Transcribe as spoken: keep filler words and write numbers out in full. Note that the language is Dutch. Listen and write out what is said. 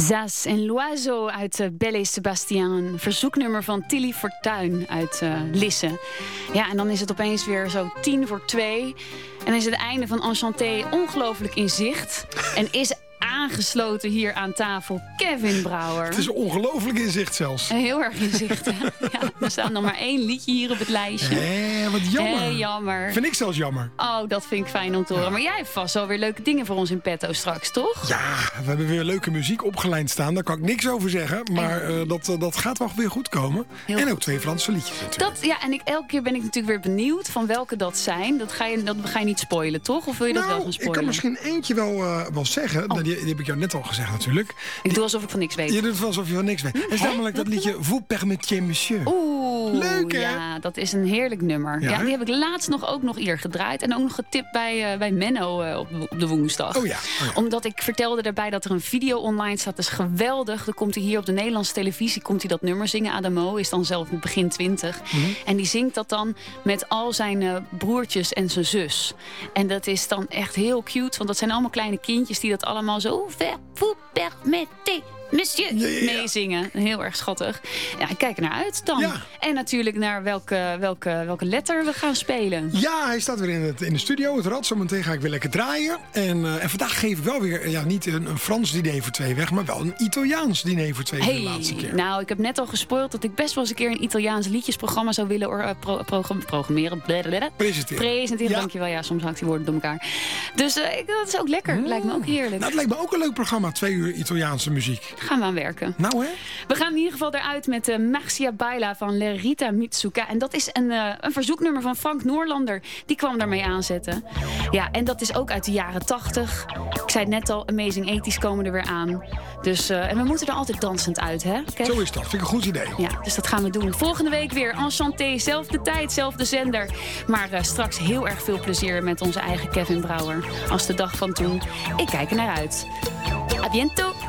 Zaz en L'Oiseau uit uh, Belle et Sébastien. Een verzoeknummer van Tilly Fortuyn uit uh, Lisse. Ja, en dan is het opeens weer zo tien voor twee. En dan is het einde van Enchanté ongelooflijk in zicht. En is aangesloten hier aan tafel Kevin Brouwer. Het is ongelooflijk in zicht zelfs. Heel erg in zicht, hè? Ja, er staat nog maar één liedje hier op het lijstje. Hé, wat jammer. Hé, jammer. Vind ik zelfs jammer. Oh, dat vind ik fijn om te horen. Ja. Maar jij hebt vast wel weer leuke dingen voor ons in petto straks, toch? Ja, we hebben weer leuke muziek opgelijnd staan. Daar kan ik niks over zeggen. Maar uh, dat, uh, dat gaat wel weer goed komen. Heel en ook twee Franse liedjes natuurlijk. Dat, ja, en ik, elke keer ben ik natuurlijk weer benieuwd van welke dat zijn. Dat ga je, dat ga je niet spoilen, toch? Of wil je nou, dat wel gaan spoilen? Ik kan misschien eentje wel, uh, wel zeggen. Oh. Die, die heb ik jou net al gezegd natuurlijk. Ik doe alsof ik van niks weet. Je doet wel alsof je van niks weet. Het is namelijk dat liedje Vous permettiez monsieur. Oeh, leuk hè? Ja, dat is een heerlijk nummer. Ja, ja, die heb ik laatst nog ook nog eer gedraaid. En ook nog getipt bij, uh, bij Menno uh, op, op de woensdag. Oh ja, oh ja. Omdat ik vertelde daarbij dat er een video online staat. Dat is geweldig. Dan komt hij hier op de Nederlandse televisie komt hij dat nummer zingen. Adamo is dan zelf begin twintig. Mm-hmm. En die zingt dat dan met al zijn uh, broertjes en zijn zus. En dat is dan echt heel cute. Want dat zijn allemaal kleine kindjes die dat allemaal zo ver vous permettez monsieur ja, ja, ja. meezingen. Heel erg schattig. Ja, ik kijk er naar uit dan. Ja. En natuurlijk naar welke, welke, welke letter we gaan spelen. Ja, hij staat weer in, het, in de studio. Het rad, zometeen ga ik weer lekker draaien. En, uh, en vandaag geef ik wel weer ja, niet een, een Frans diner voor twee weg, maar wel een Italiaans diner voor twee hey, de laatste keer. Nou, ik heb net al gespoild dat ik best wel eens een keer een Italiaans liedjesprogramma zou willen or, uh, pro, program, programmeren. Blablabla. Presenteren. Presenteren, ja. Dankjewel. Ja, soms hangt die woorden door elkaar. Dus uh, dat is ook lekker. Mm. Lijkt me ook heerlijk. Nou, het lijkt me ook een leuk programma. Twee uur Italiaanse muziek. Gaan we aan werken. Nou hè? We gaan in ieder geval eruit met uh, Marcia Baila van Lerita Mitsuka. En dat is een, uh, een verzoeknummer van Frank Noorlander. Die kwam daarmee aanzetten. Ja, en dat is ook uit de jaren tachtig. Ik zei het net al, Amazing eighties komen er weer aan. Dus, uh, en we moeten er altijd dansend uit, hè? Kev? Zo is dat. Vind ik een goed idee. Ja, dus dat gaan we doen. Volgende week weer Enchanté. Zelfde tijd, zelfde zender. Maar uh, straks heel erg veel plezier met onze eigen Kevin Brouwer. Als de dag van toen. Ik kijk er naar uit. A bientôt!